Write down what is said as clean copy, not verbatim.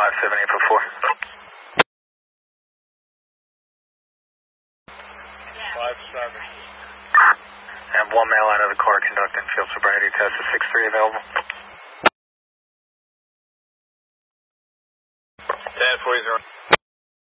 57 for 4. 57. And one male out of the car conducting field sobriety test is 6-3 available. 10-40.